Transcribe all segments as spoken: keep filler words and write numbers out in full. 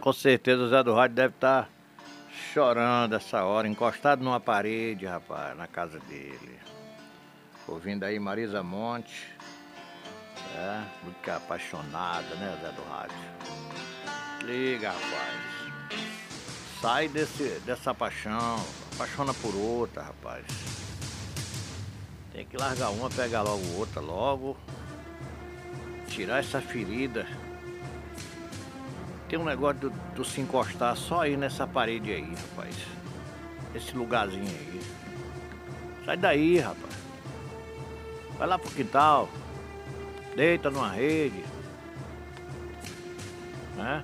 com certeza o Zé do Rádio deve estar chorando essa hora, encostado numa parede, rapaz, na casa dele. Ouvindo aí Marisa Monte. É, muito apaixonada, né, Zé do Rádio? Liga, rapaz. Sai desse, dessa paixão. Apaixona por outra, rapaz. Tem que largar uma, pegar logo outra, logo. Tirar essa ferida. Tem um negócio do, do se encostar só aí nessa parede aí, rapaz. Esse lugarzinho aí. Sai daí, rapaz. Vai lá pro quintal. Deita numa rede. Né?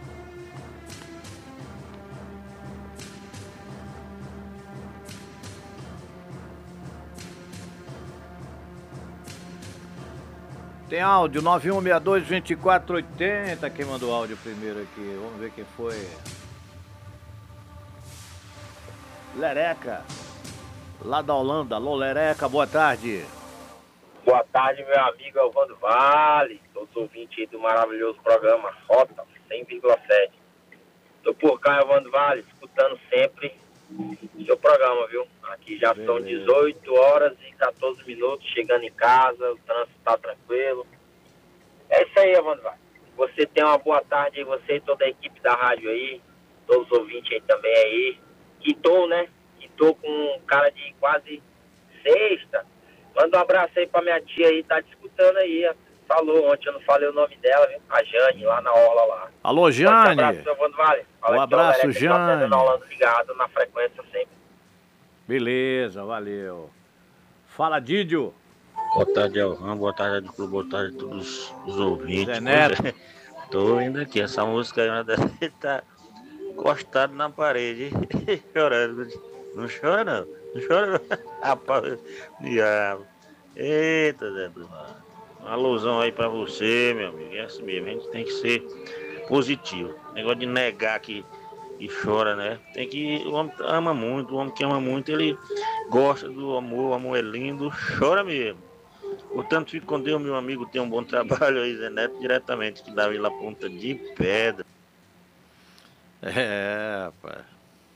Tem áudio, nove um seis dois, dois quatro oito zero. Quem mandou áudio primeiro aqui? Vamos ver quem foi. Lereca, lá da Holanda. Alô, Lereca, boa tarde. Boa tarde, meu amigo Elvando Vale, todos os ouvintes aí do maravilhoso programa Rota cem vírgula sete. Tô por cá, Elvando Vale, escutando sempre o seu programa, viu? Aqui já Beleza. são dezoito horas e quatorze minutos, chegando em casa, o trânsito tá tranquilo. É isso aí, Elvando Vale. Você tem uma boa tarde aí, você e toda a equipe da rádio aí, todos os ouvintes aí também aí. Quitou, né? Quitou com um cara de quase sexta. Manda um abraço aí pra minha tia aí, tá discutando aí. Falou ontem, eu não falei o nome dela, viu? A Jane, lá na orla lá. Alô, Jane. Um abraço, meu Evandro Vale. Um abraço, Jane. Na Holanda, ligado na frequência sempre. Beleza, valeu. Fala, Didio. Boa tarde, Elvan. Boa tarde, boa tarde a todos os ouvintes. Zé Neto. É, tô indo aqui. Essa música aí tá encostado na parede, chorando. Não chora, não. Não chora, não. Rapaz, diabo. Eita, Zé do Rádio. Uma alusão aí pra você, meu amigo. É assim mesmo. A gente tem que ser positivo. Negócio de negar que, que chora, né? Tem que. O homem ama muito. O homem que ama muito, ele gosta do amor. O amor é lindo. Chora mesmo. Portanto, fique com Deus, meu amigo. Tenha um bom trabalho aí, Zé Neto, diretamente que da Vila Ponta de Pedra. É, rapaz.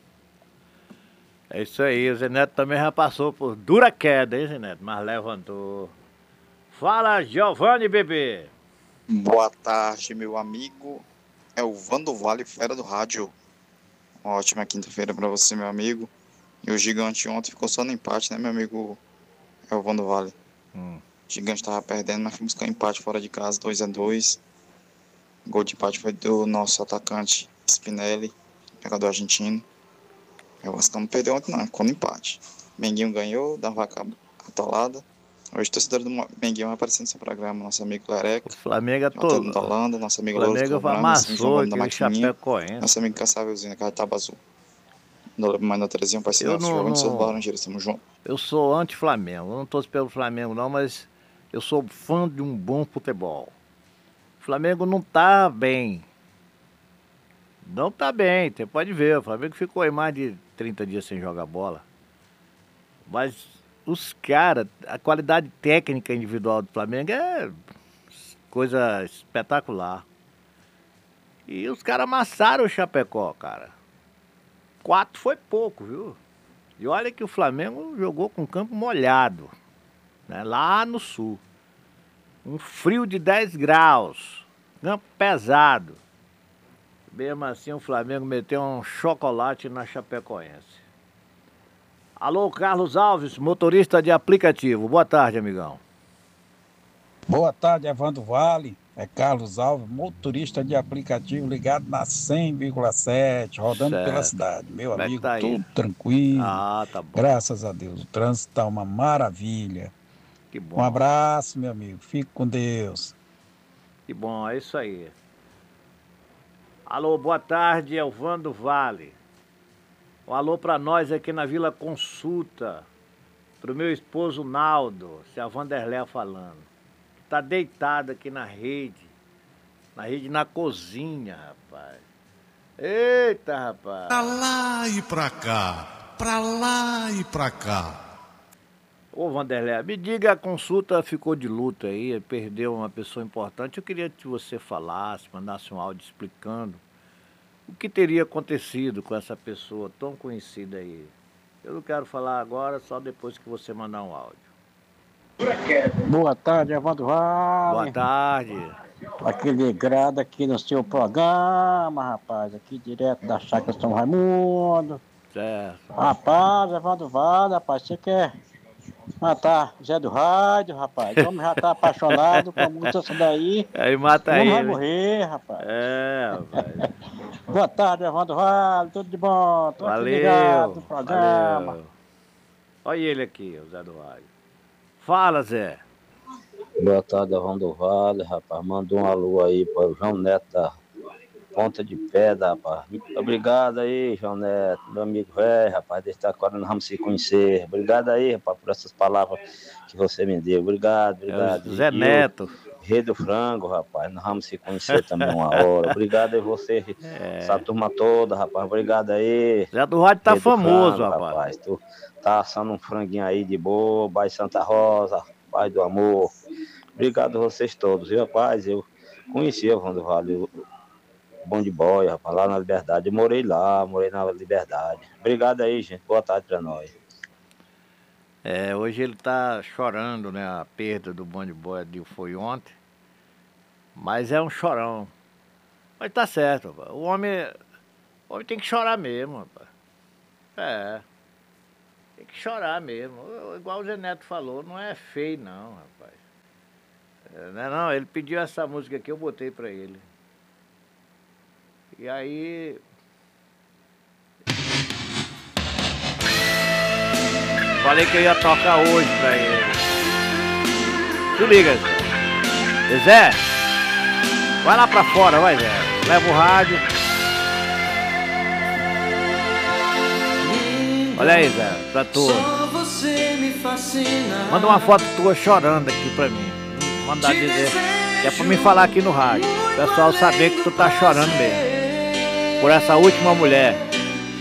É isso aí, o Zé Neto também já passou por dura queda, hein, Zé Neto? Mas levantou. Fala, Giovanni, bebê. Boa tarde, meu amigo Elvando Vale, fera do rádio. Uma ótima quinta-feira pra você, meu amigo. E o Gigante ontem ficou só no empate, né, meu amigo Elvando Vale? Hum. O Gigante tava perdendo, mas fomos buscar um empate fora de casa, dois a dois. O gol de empate foi do nosso atacante Spinelli, jogador argentino. O Vasco não perdeu ontem não, ficou no empate. Menguinho ganhou, da vaca atolada. Hoje o torcedor do Menguinho vai aparecendo no seu programa, nosso amigo Lereca. O Flamengo é todo. Da Holanda, nosso amigo O Flamengo amassou aquele Chapecoense. Nosso amigo Cassavelzinho, aquela Taba Azul. Mais na Terezinha, parceiro, Eu nosso não, jogando não... sobre Laranjeiras, tamo junto. Eu sou anti-Flamengo, eu não torço pelo Flamengo não, mas eu sou fã de um bom futebol. O Flamengo não tá bem. Não tá bem, você pode ver, o Flamengo ficou aí mais de trinta dias sem jogar bola. Mas os caras, a qualidade técnica individual do Flamengo é coisa espetacular. E os caras amassaram o Chapecó, cara. Quatro foi pouco, viu? E olha que o Flamengo jogou com campo molhado, né? Lá no sul. Um frio de dez graus, campo pesado. Mesmo assim o Flamengo meteu um chocolate na Chapecoense. Alô, Carlos Alves, motorista de aplicativo. Boa tarde, amigão. Boa tarde, Evandro Vale. É Carlos Alves, motorista de aplicativo ligado na cem vírgula sete, rodando certo. Pela cidade. Meu Como amigo, é tá tudo tranquilo. Ah, tá bom. Graças a Deus. O trânsito tá uma maravilha. Que bom. Um abraço, meu amigo. Fique com Deus. Que bom, é isso aí. Alô, boa tarde, Elvando Vale. Um alô pra nós aqui na Vila Consulta. Pro meu esposo Naldo, se a Vanderléa falando. Tá deitado aqui na rede. Na rede na cozinha, rapaz. Eita, rapaz. Pra lá e pra cá. Pra lá e pra cá. Ô, Vanderléa, me diga, a consulta ficou de luto aí, perdeu uma pessoa importante. Eu queria que você falasse, mandasse um áudio explicando O que teria acontecido com essa pessoa tão conhecida aí? Eu não quero falar agora, só depois que você mandar um áudio. Boa tarde, Evandro Vale. Boa tarde. Aquele grado aqui no seu programa, rapaz, aqui direto da Chácara São Raimundo. Certo. Rapaz, Evandro Vale, rapaz, você quer matar Zé do Rádio, rapaz? O homem já tá apaixonado com a música essa daí. Aí mata o homem ele. vai morrer, rapaz. É, rapaz. Boa tarde, Evandro Vale, tudo de bom? Tô aqui Valeu. ligado no programa. Valeu. Olha ele aqui, o Zé do Rádio. Fala, Zé. Boa tarde, Evandro Vale, rapaz. Manda um alô aí para o João Neto da Ponta de Pedra, rapaz. Obrigado aí, João Neto, meu amigo velho, rapaz. Desde agora nós vamos se conhecer. Obrigado aí, rapaz, por essas palavras que você me deu. Obrigado, obrigado. É o Zé e Neto. O Rei do Frango, rapaz. Nós vamos se conhecer também uma hora. Obrigado aí você, é. essa turma toda, rapaz. Obrigado aí. Zé do Rádio tá Rei famoso, frango, rapaz. rapaz. Tu tá assando um franguinho aí de boa, bairro Santa Rosa, bairro do Amor. Obrigado a vocês todos, viu, rapaz? Eu conheci o Evandro Vale, o Bom de Boia, rapaz, lá na Liberdade. Eu morei lá, morei na Liberdade. Obrigado aí, gente. Boa tarde pra nós. É, hoje ele tá chorando, né? A perda do Bom de Boia de foi ontem. Mas é um chorão. Mas tá certo, rapaz. O homem, o homem tem que chorar mesmo, rapaz. É. Tem que chorar mesmo. Igual o Zé Neto falou, não é feio não, rapaz. Não, não, ele pediu essa música aqui, eu botei pra ele. E aí... Falei que eu ia tocar hoje pra ele. Se liga, Zé. Zé, vai lá pra fora, vai, Zé. Leva o rádio. Olha aí, Zé, pra tu. Manda uma foto tua chorando aqui pra mim. Mandar dizer, que é pra me falar aqui no rádio. O pessoal saber que tu tá chorando mesmo. Por essa última mulher.